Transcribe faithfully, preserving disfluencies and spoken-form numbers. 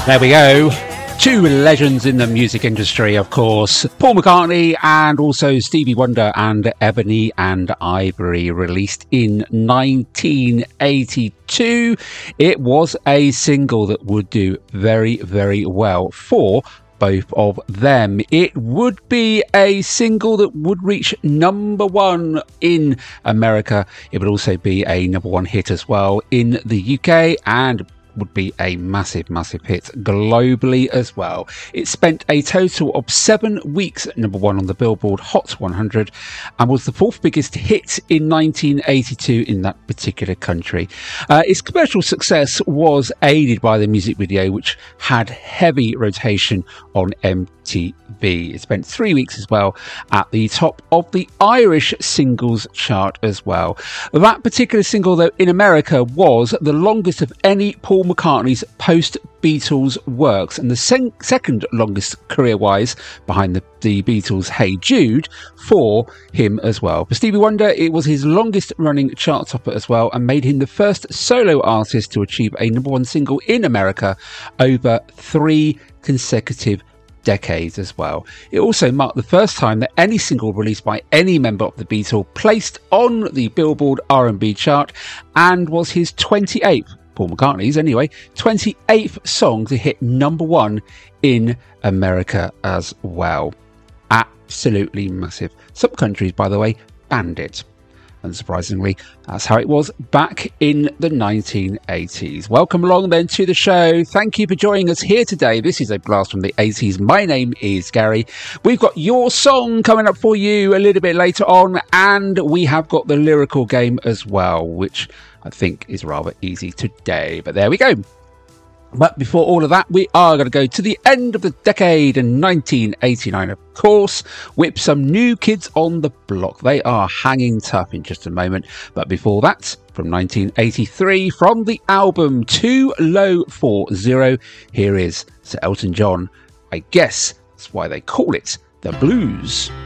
There we go. Two legends in the music industry, of course. Paul McCartney and also Stevie Wonder and Ebony and Ivory, released in nineteen eighty-two. It was a single that would do very, very well for both of them. It would be a single that would reach number one in America. It would also be a number one hit as well in the U K, and would be a massive, massive hit globally as well. It spent a total of seven weeks at number one on the Billboard Hot one hundred and was the fourth biggest hit in nineteen eighty-two in that particular country. Uh, its commercial success was aided by the music video, which had heavy rotation on M T V. It spent three weeks as well at the top of the Irish singles chart as well. That particular single, though, in America was the longest of any Paul McCartney's post-Beatles works, and the sen- second longest career-wise behind the, the Beatles' Hey Jude for him as well. For Stevie Wonder, it was his longest-running chart topper as well, and made him the first solo artist to achieve a number one single in America over three consecutive decades as well. It also marked the first time that any single released by any member of the Beatles placed on the Billboard R and B chart, and was his twenty-eighth, Paul McCartney's anyway, twenty-eighth song to hit number one in America as well. Absolutely massive. Some countries, by the way, banned it. Unsurprisingly, that's how it was back in the nineteen eighties. Welcome along then to the show. Thank you for joining us here today. This is a blast from the eighties. My name is Gary. We've got your song coming up for you a little bit later on, and we have got the lyrical game as well, which I think is rather easy today. But there we go. But before all of that, we are going to go to the end of the decade in nineteen eighty-nine, of course, with some New Kids on the Block. They are hanging tough in just a moment. But before that, from nineteen eighty-three, from the album Too Low for Zero, here is Sir Elton John. I guess that's why they call it The Blues.